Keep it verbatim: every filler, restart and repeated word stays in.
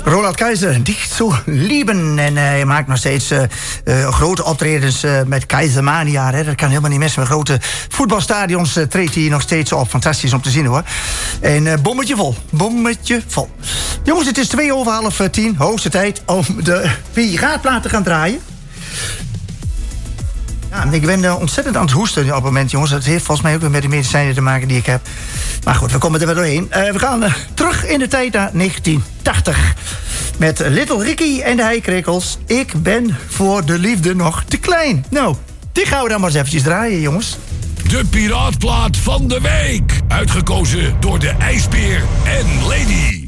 Ronald Keizer, dicht zo lieben. En uh, hij maakt nog steeds uh, uh, grote optredens uh, met Keizermania. Hè. Dat kan helemaal niet missen. Met grote voetbalstadions uh, treedt hij nog steeds op. Fantastisch om te zien, hoor. En uh, bommetje vol. Bommetje vol. Jongens, het is twee over half uh, tien. Hoogste tijd om de piraatplaat te gaan draaien. Ja, ik ben uh, ontzettend aan het hoesten op het moment, jongens. Dat heeft volgens mij ook weer met de medicijnen te maken die ik heb. Maar goed, we komen er weer doorheen. Uh, we gaan uh, terug in de tijd naar negentien tachtig. Met Little Ricky en de Heikrikkels. Ik ben voor de liefde nog te klein. Nou, die gaan we dan maar eens eventjes draaien, jongens. De piraatplaat van de week. Uitgekozen door de IJsbeer en Lady.